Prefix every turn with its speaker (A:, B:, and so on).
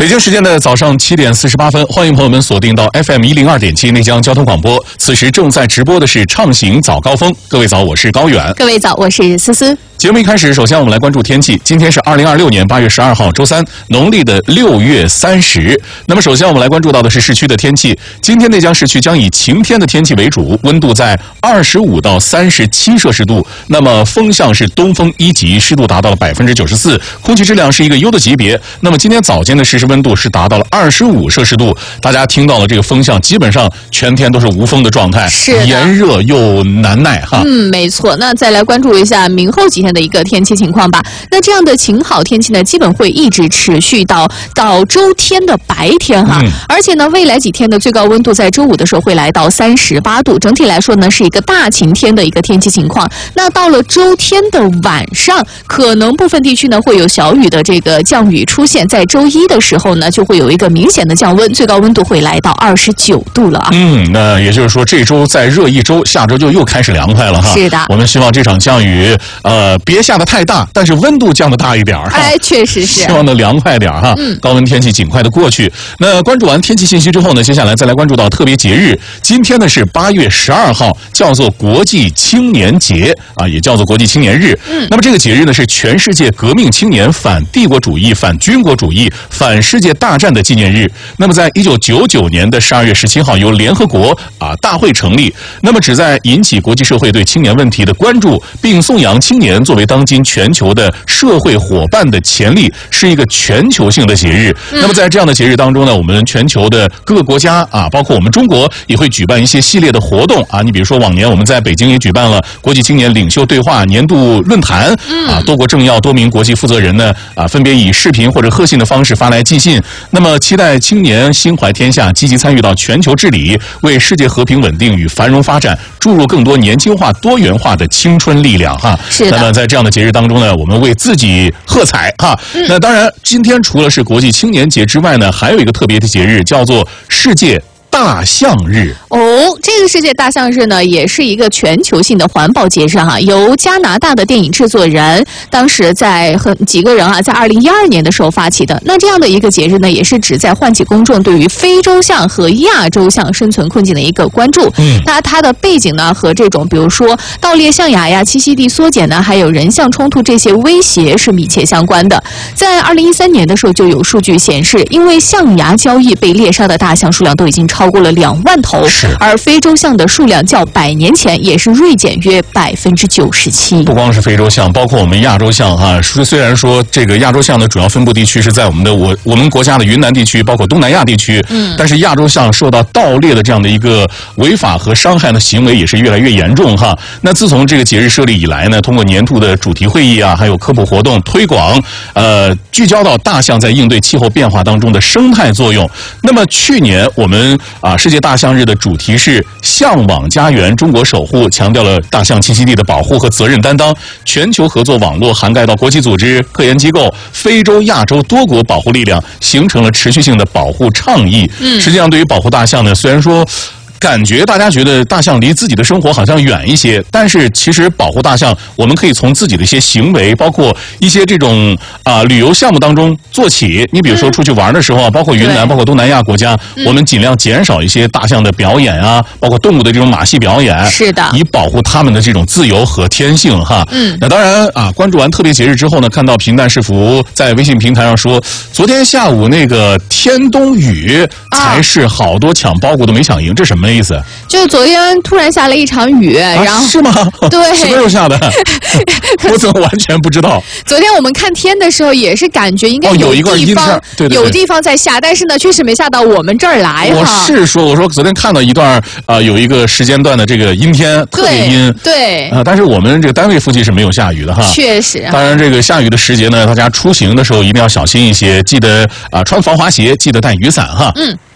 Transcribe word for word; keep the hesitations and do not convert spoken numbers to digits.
A: 北京时间的早上七点四十八分，欢迎朋友们锁定到 F M 一零二点七内江交通广播。此时正在直播的是畅行早高峰。各位早，我是高远。
B: 各位早，我是思思。
A: 节目一开始，首先我们来关注天气。今天是二零二六年八月十二号，周三，农历的六月三十。那么，首先我们来关注到的是市区的天气。今天内江市区将以晴天的天气为主，温度在二十五到三十七摄氏度。那么风向是东风一级，湿度达到了百分之九十四，空气质量是一个优的级别。那么今天早间的实时温度是达到了二十五摄氏度。大家听到了这个风向，基本上全天都是无风的状态，
B: 是
A: 炎热又难耐哈。
B: 嗯，没错。那再来关注一下明后几天的一个天气情况吧。那这样的晴好天气呢，基本会一直持续到到周天的白天哈。嗯、而且呢，未来几天的最高温度在周五的时候会来到三十八度。整体来说呢，是一个大晴天的一个天气情况。那到了周天的晚上，可能部分地区呢会有小雨的这个降雨出现。在周一的时候呢，就会有一个明显的降温，最高温度会来到二十九度了啊。
A: 嗯，那也就是说，这周再热一周，下周就又开始凉快了哈。
B: 是的，
A: 我们希望这场降雨，呃，别下得太大，但是温度降得大一点儿。
B: 哎，确实是，
A: 希望能凉快点哈。嗯，高温天气尽快的过去。那关注完天气信息之后呢，接下来再来关注到特别节日。今天呢是八月十二号，叫做国际青年节啊，也叫做国际青年日。嗯，那么这个节日呢是全世界革命青年反帝国主义、反军国主义、反世界大战的纪念日。那么在一九九九年的十二月十七号，由联合国啊大会成立，那么旨在引起国际社会对青年问题的关注，并颂扬青年作为当今全球的社会伙伴的潜力，是一个全球性的节日。嗯、那么在这样的节日当中呢，我们全球的各个国家啊，包括我们中国也会举办一些系列的活动啊。你比如说往年我们在北京也举办了国际青年领袖对话年度论坛啊，多国政要、多名国际负责人呢啊，分别以视频或者贺信的方式发来寄信。那么期待青年心怀天下，积极参与到全球治理，为世界和平稳定与繁荣发展注入更多年轻化、多元化的青春力量哈。
B: 是的。
A: 那么在这样的节日当中呢，我们为自己喝彩哈。嗯、那当然，今天除了是国际青年节之外呢，还有一个特别的节日，叫做世界大象日。
B: 哦，这个世界大象日呢，也是一个全球性的环保节日哈。由加拿大的电影制作人，当时在很几个人啊，在二零一二年的时候发起的。那这样的一个节日呢，也是旨在唤起公众对于非洲象和亚洲象生存困境的一个关注。嗯，那它的背景呢，和这种比如说盗猎象牙呀、栖息地缩减呢，还有人象冲突这些威胁是密切相关的。在二零一三年的时候，就有数据显示，因为象牙交易被猎杀的大象数量都已经超过了两万头，而非洲象的数量较百年前也是锐减约百分之九十七。
A: 不光是非洲象，包括我们亚洲象哈。虽然说这个亚洲象的主要分布地区是在我们的我我们国家的云南地区，包括东南亚地区，嗯，但是亚洲象受到盗猎的这样的一个违法和伤害的行为也是越来越严重哈。那自从这个节日设立以来呢，通过年度的主题会议啊，还有科普活动推广，呃，聚焦到大象在应对气候变化当中的生态作用。那么去年我们啊世界大象日的主题是向往家园，中国守护，强调了大象栖息地的保护和责任担当。全球合作网络涵盖到国际组织、科研机构、非洲、亚洲多国保护力量，形成了持续性的保护倡议。嗯，实际上对于保护大象呢，虽然说感觉大家觉得大象离自己的生活好像远一些，但是其实保护大象，我们可以从自己的一些行为，包括一些这种啊、呃、旅游项目当中做起。你比如说出去玩的时候啊，包括云南，包括东南亚国家，嗯、我们尽量减少一些大象的表演啊，包括动物的这种马戏表演，
B: 是的，
A: 以保护它们的这种自由和天性哈。嗯，那当然啊，关注完特别节日之后呢，看到平淡是福在微信平台上说，昨天下午那个天冬雨才是好多抢包谷都没抢赢，这什么意思？
B: 就昨天突然下了一场雨，
A: 啊、
B: 然后
A: 是吗？
B: 对，
A: 什么时候下的？我怎么完全不知道？
B: 昨天我们看天的时候也是感觉应该
A: 有
B: 地方、
A: 哦、有一块对对对
B: 有地方在下，但是呢，确实没下到我们这儿来。
A: 我是说，我说昨天看到一段啊、呃，有一个时间段的这个阴天，特别阴，
B: 对
A: 啊、呃，但是我们这个单位附近是没有下雨的哈。
B: 确实、啊。
A: 当然，这个下雨的时节呢，大家出行的时候一定要小心一些，记得啊、呃、穿防滑鞋，记得带雨伞哈。嗯。